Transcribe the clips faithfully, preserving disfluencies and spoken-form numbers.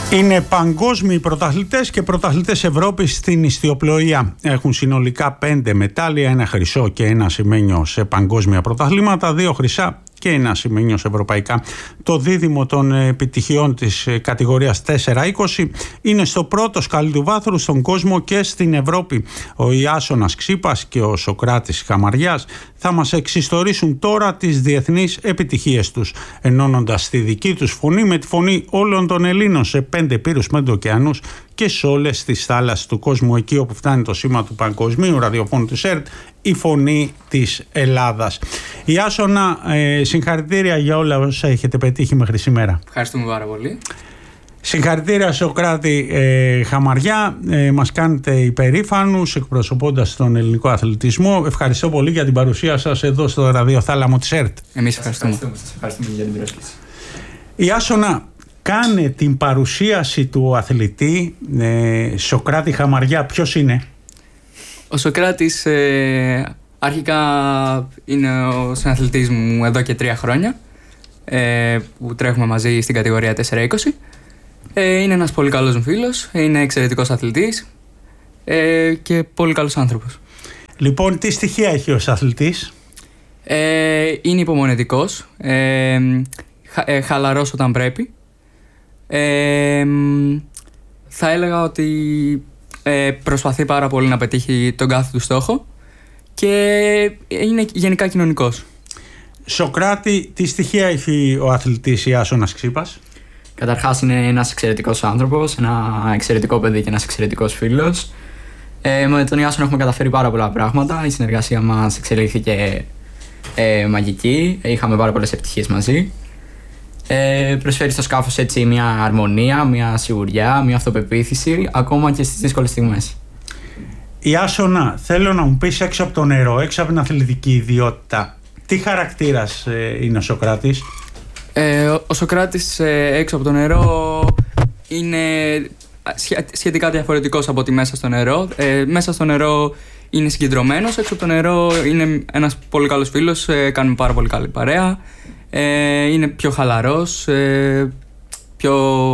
Είναι παγκόσμιοι πρωταθλητές και πρωταθλητές Ευρώπης στην ιστιοπλοεία. Έχουν συνολικά πέντε μετάλλια, ένα χρυσό και ένα ασημένιο σε παγκόσμια πρωταθλήματα, δύο χρυσά και ένα ασημένιο σε ευρωπαϊκά. Το δίδυμο των επιτυχιών της κατηγορίας τέσσερα είκοσι είναι στο πρώτο σκαλί του βάθρου στον κόσμο και στην Ευρώπη. Ο Ιάσονας Ξύπας και ο Σοκράτης Χαμαριάς θα μας εξιστορήσουν τώρα τις διεθνείς επιτυχίες τους, ενώνοντας τη δική τους φωνή με τη φωνή όλων των Ελλήνων σε πέντε πύρους, πέντε ωκεανούς και σε όλες τις θάλασσες του κόσμου, εκεί όπου φτάνει το σήμα του παγκοσμίου ραδιοφώνου της ΕΡΤ, η φωνή της Ελλάδας. Ιάσονα, ε, συγχαρητήρια για όλα όσα έχετε πετύχει μέχρι σήμερα. Ευχαριστούμε πάρα πολύ. Συγχαρητήρια Σοκράτη ε, Χαμαριά, ε, μας κάνετε υπερήφανους εκπροσωπώντας τον ελληνικό αθλητισμό. Ευχαριστώ πολύ για την παρουσία σας εδώ στο ραδιοθάλαμο της ΕΡΤ. Εμείς ευχαριστούμε. Ευχαριστούμε, σας ευχαριστούμε για την πρόσκληση. Ιάσονα, κάνε την παρουσίαση του αθλητή ε, Σοκράτη Χαμαριά. Ποιος είναι? Ο Σοκράτης ε, αρχικά είναι ο συναθλητής μου εδώ και τρία χρόνια ε, που τρέχουμε μαζί στην κατηγορία τέσσερα είκοσι. Ε, είναι ένας πολύ καλός μου φίλος, είναι εξαιρετικός αθλητής ε, και πολύ καλός άνθρωπος. Λοιπόν, τι στοιχεία έχει ως αθλητής? Ε, είναι υπομονετικός, ε, χα, ε, χαλαρός όταν πρέπει. Ε, θα έλεγα ότι ε, προσπαθεί πάρα πολύ να πετύχει τον κάθε του στόχο και είναι γενικά κοινωνικός. Σοκράτη, τι στοιχεία έχει ο αθλητής Ιάσονας Ξύπας? Καταρχάς είναι ένας εξαιρετικός άνθρωπος, ένα εξαιρετικό παιδί και ένας εξαιρετικός φίλος. Ε, με τον Ιάσονα έχουμε καταφέρει πάρα πολλά πράγματα. Η συνεργασία μας εξελίχθηκε ε, μαγική. Είχαμε πάρα πολλές επιτυχίες μαζί. Ε, προσφέρει στο σκάφος έτσι μια αρμονία, μια σιγουριά, μια αυτοπεποίθηση, ακόμα και στις δύσκολες στιγμές. Ιάσονα, θέλω να μου πεις έξω από το νερό, έξω από την αθλητική ιδιότητα, τι χαρακτήρας ε, είναι ο Σοκράτης? Ε, ο Σοκράτης ε, έξω από το νερό είναι σχετικά διαφορετικός από ότι μέσα στο νερό. Ε, μέσα στο νερό είναι συγκεντρωμένος, έξω από το νερό είναι ένας πολύ καλός φίλος, ε, κάνουμε πάρα πολύ καλή παρέα. Ε, είναι πιο χαλαρός, ε, πιο...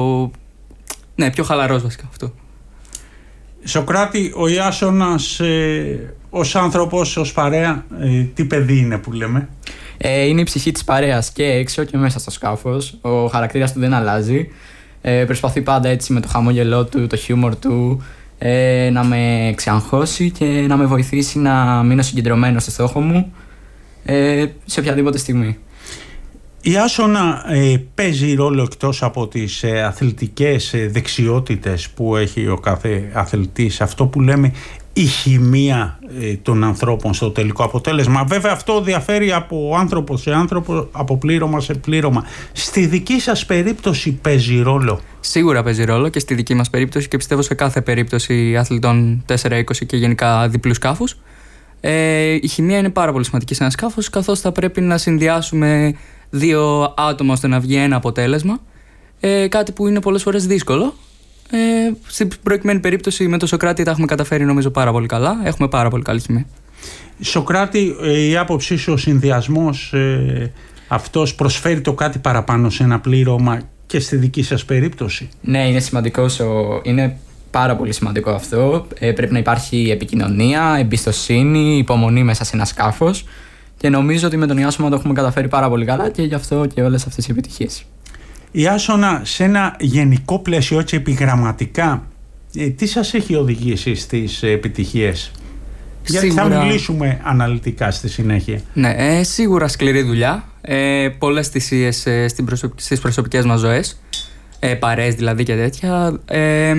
ναι, πιο χαλαρός βασικά αυτό. Σοκράτη, ο Ιάσονας ε, ως άνθρωπος, ως παρέα, ε, τι παιδί είναι που λέμε? Ε, είναι η ψυχή της παρέας και έξω και μέσα στο σκάφος. Ο χαρακτήρας του δεν αλλάζει. Ε, προσπαθεί πάντα έτσι με το χαμόγελό του, το χιούμορ του ε, να με ξεαγχώσει και να με βοηθήσει να μείνω συγκεντρωμένος στο στόχο μου ε, σε οποιαδήποτε στιγμή. Η Άσονα ε, παίζει ρόλο εκτός από τις ε, αθλητικές ε, δεξιότητες που έχει ο κάθε αθλητής, αυτό που λέμε η χημεία ε, των ανθρώπων στο τελικό αποτέλεσμα. Βέβαια αυτό διαφέρει από άνθρωπο σε άνθρωπο, από πλήρωμα σε πλήρωμα. Στη δική σας περίπτωση παίζει ρόλο? Σίγουρα παίζει ρόλο και στη δική μας περίπτωση και πιστεύω σε κάθε περίπτωση αθλητών τέσσερα είκοσι και γενικά διπλού σκάφους. Ε, η χημεία είναι πάρα πολύ σημαντική σε ένα σκάφος, καθώς θα πρέπει να συνδυάσουμε δύο άτομα ώστε να βγει ένα αποτέλεσμα. Ε, κάτι που είναι πολλές φορές δύσκολο. Ε, στην προηγουμένη περίπτωση με τον Σοκράτη τα έχουμε καταφέρει νομίζω πάρα πολύ καλά. Έχουμε πάρα πολύ καλή χημεία. Σοκράτη, η άποψή σου, ο συνδυασμός ε, αυτός προσφέρει το κάτι παραπάνω σε ένα πλήρωμα και στη δική σας περίπτωση? Ναι, είναι σημαντικό, είναι πάρα πολύ σημαντικό αυτό. Ε, πρέπει να υπάρχει επικοινωνία, εμπιστοσύνη, υπομονή μέσα σε ένα σκάφος και νομίζω ότι με τον Ιάσονα το έχουμε καταφέρει πάρα πολύ καλά και γι' αυτό και όλες αυτές οι επιτυχίες. Ιάσονα, σε ένα γενικό πλαίσιο, έτσι επιγραμματικά, ε, τι σας έχει οδηγήσει στις επιτυχίες? Γιατί σίγουρα... θα μιλήσουμε αναλυτικά στη συνέχεια. Ναι, ε, σίγουρα σκληρή δουλειά, ε, πολλές θυσίες ε, στις προσωπικές μας ζωές, ε, παρέες δηλαδή και τέτοια, ε,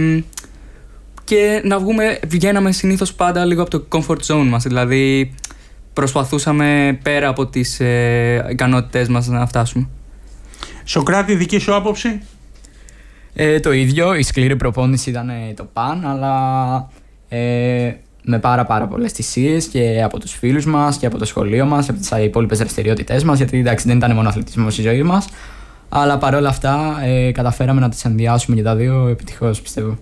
και να βγούμε, βγαίναμε συνήθως πάντα λίγο από το comfort zone μας, δηλαδή προσπαθούσαμε πέρα από τις ε, ικανότητές μας να φτάσουμε. Σοκράτη, δική σου άποψη? Ε, το ίδιο, η σκληρή προπόνηση ήταν το παν, αλλά ε, με πάρα πάρα πολλές θυσίες και από τους φίλους μας και από το σχολείο μας, από τις υπόλοιπες δραστηριότητές μας, γιατί εντάξει δεν ήταν μόνο αθλητισμός η ζωή μας, αλλά παρόλα αυτά ε, καταφέραμε να τις συνδυάσουμε και τα δύο επιτυχώς, πιστεύω.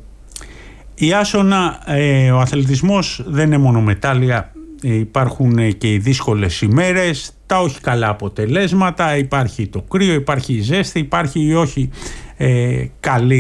Ιάσονα, ε, ο αθλητισμός δεν είναι μόνο μετάλλια, ε, υπάρχουν και οι δύσκολες ημέρες, τα όχι καλά αποτελέσματα, υπάρχει το κρύο, υπάρχει η ζέστη, υπάρχει η όχι ε, καλή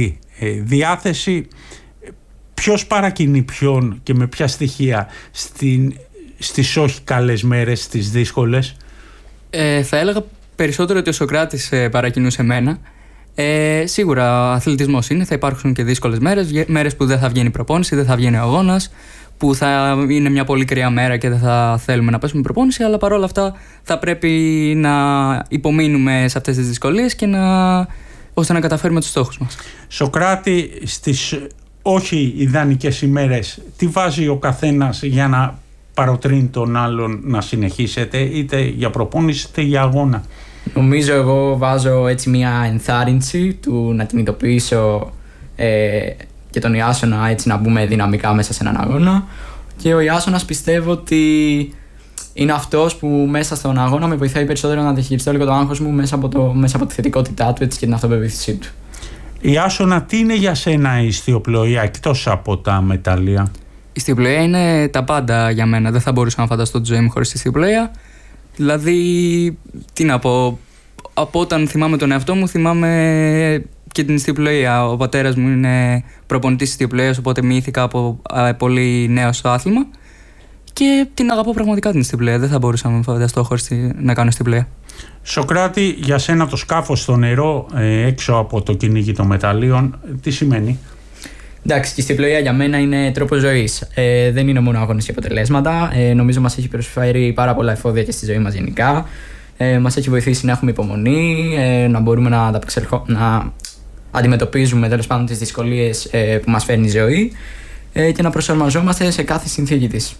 ε, διάθεση. Ποιος παρακινεί ποιον και με ποια στοιχεία στην, στις όχι καλές μέρες, στις δύσκολες? Ε, θα έλεγα περισσότερο ότι ο Σωκράτης ε, παρακινούσε εμένα. Ε, σίγουρα αθλητισμός είναι, θα υπάρχουν και δύσκολες μέρες, μέρες που δεν θα βγαίνει προπόνηση, δεν θα βγαίνει ο αγώνας, που θα είναι μια πολύ κρύα μέρα και δεν θα θέλουμε να πέσουμε προπόνηση, αλλά παρόλα αυτά θα πρέπει να υπομείνουμε σε αυτές τις δυσκολίες και να, ώστε να καταφέρουμε τους στόχους μας. Σωκράτη, στις όχι ιδανικές ημέρες, τι βάζει ο καθένας για να παροτρύνει τον άλλον να συνεχίσετε, είτε για προπόνηση είτε για αγώνα? Νομίζω εγώ βάζω έτσι μια ενθάρρυνση του να κινητοποιήσω ε, και τον Ιάσονα έτσι να μπούμε δυναμικά μέσα σε έναν αγώνα, και ο Ιάσονας πιστεύω ότι είναι αυτός που μέσα στον αγώνα με βοηθάει περισσότερο να διαχειριστώ λίγο το άγχος μου μέσα από, το, μέσα από τη θετικότητά του έτσι, και την αυτοπεποίθησή του. Ιάσονα, τι είναι για σένα η ιστιοπλοεία εκτός από τα μετάλλια? Η ιστιοπλοεία είναι τα πάντα για μένα. Δεν θα μπορούσα να φανταστώ τη ζωή μου χωρίς τη ιστιοπλοεία. Δηλαδή, τι να πω, από όταν θυμάμαι τον εαυτό μου, θυμάμαι και την ιστιοπλοεία. Ο πατέρας μου είναι προπονητής ιστιοπλοείας, οπότε μοιήθηκα από α, πολύ νέο στο άθλημα. Και την αγαπώ πραγματικά την ιστιοπλοεία. Δεν θα μπορούσα να φανταστώ χωρίς να κάνω ιστιοπλοεία. Σωκράτη, για σένα το σκάφος στο νερό ε, έξω από το κυνήγι των μεταλλίων, τι σημαίνει? Εντάξει, και η ιστιοπλοεία για μένα είναι τρόπος ζωής. Ε, δεν είναι μόνο αγώνες και αποτελέσματα. Ε, νομίζω μας έχει προσφέρει πάρα πολλά εφόδια και στη ζωή μας γενικά. Ε, μας έχει βοηθήσει να έχουμε υπομονή, ε, να μπορούμε να, να αντιμετωπίζουμε τέλος πάντων τις δυσκολίες ε, που μας φέρνει η ζωή ε, και να προσαρμοζόμαστε σε κάθε συνθήκη της.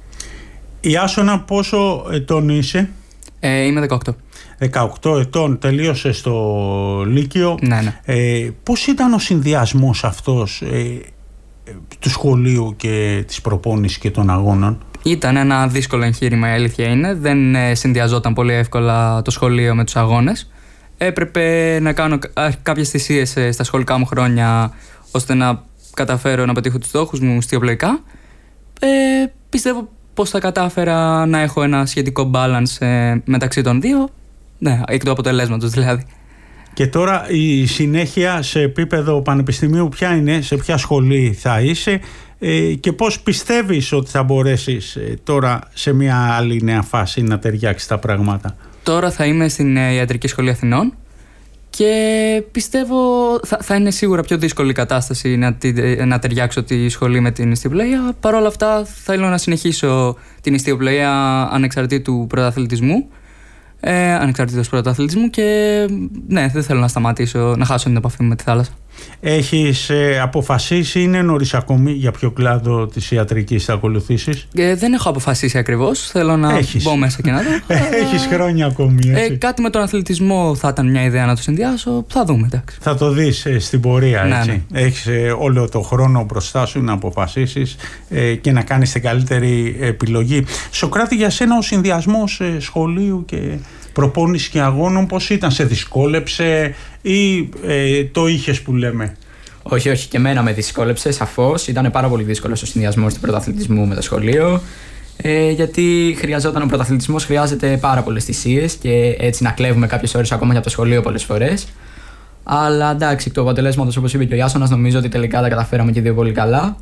Ιάσονα, πόσο ετών είσαι? Ε, είμαι δεκαοκτώ. δεκαοκτώ ετών, τελείωσε στο Λύκειο. Ναι, ναι. Ε, πώς ήταν ο συνδυασμός αυτός ε, του σχολείου και της προπόνησης και των αγώνων? Ήταν ένα δύσκολο εγχείρημα, η αλήθεια είναι. Δεν ε, συνδυαζόταν πολύ εύκολα το σχολείο με τους αγώνες. Έπρεπε να κάνω κάποιες θυσίες ε, στα σχολικά μου χρόνια ώστε να καταφέρω να πετύχω τους στόχους μου ιστιοπλοϊκά. Ε, πιστεύω πως θα κατάφερα να έχω ένα σχετικό balance ε, μεταξύ των δύο, ναι, εκ του αποτελέσματος δηλαδή. Και τώρα η συνέχεια σε επίπεδο πανεπιστημίου ποια είναι, σε ποια σχολή θα είσαι ε, και πώς πιστεύεις ότι θα μπορέσεις ε, τώρα σε μια άλλη νέα φάση να ταιριάξεις τα πράγματα? Τώρα θα είμαι στην ε, Ιατρική Σχολή Αθηνών και πιστεύω θα, θα είναι σίγουρα πιο δύσκολη η κατάσταση να, να ταιριάξω τη σχολή με την ιστιοπλοεία. Παρ' όλα αυτά θέλω να συνεχίσω την ιστιοπλοεία ανεξαρτήτου πρωταθλητισμού, ε, ανεξαρτήτως πρωταθλητισμού και ναι, δεν θέλω να σταματήσω, να χάσω την επαφή μου με τη θάλασσα. Έχεις ε, αποφασίσει, είναι νωρίς ακόμη, για ποιο κλάδο της ιατρικής θα ακολουθήσεις? Ε, δεν έχω αποφασίσει ακριβώς, θέλω να Έχεις. μπω μέσα και να δω. Έχεις χρόνια ακόμη, έτσι. Ε, κάτι με τον αθλητισμό θα ήταν μια ιδέα να το συνδυάσω, θα δούμε, εντάξει. Θα το δεις ε, στην πορεία, ναι, έτσι. Ναι. Έχεις ε, όλο το χρόνο μπροστά σου να αποφασίσεις ε, και να κάνεις την καλύτερη επιλογή. Σωκράτη, για σένα ο συνδυασμός ε, σχολείου και προπόνηση και αγώνων πώς ήταν, σε δυσκόλεψε ή ε, το είχες που λέμε? Όχι, όχι, και εμένα με δυσκόλεψε σαφώς. Ήταν πάρα πολύ δύσκολο ο συνδυασμός του πρωταθλητισμού με το σχολείο. Ε, γιατί χρειαζόταν ο πρωταθλητισμός, χρειάζεται πάρα πολλές θυσίες και έτσι να κλέβουμε κάποιες ώρες ακόμα και από το σχολείο πολλές φορές. Αλλά εντάξει, εκ του αποτελέσματος, όπως είπε και ο Ιάσονας, νομίζω ότι τελικά τα καταφέραμε και δύο πολύ καλά.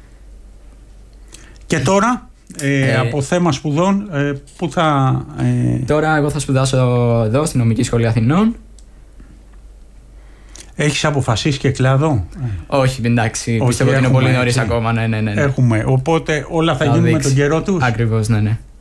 Και τώρα, ε, ε, από θέμα σπουδών, ε, πού θα. Ε... Τώρα, εγώ θα σπουδάσω εδώ, στην Νομική Σχολή Αθηνών. Έχεις αποφασίσει και κλάδο? Όχι, εντάξει, πιστεύω ότι είναι πολύ νωρίς ακόμα. Ναι, ναι, ναι, ναι. Έχουμε, οπότε όλα θα, θα γίνουν με τον καιρό τους. Ακριβώς, ναι, ναι.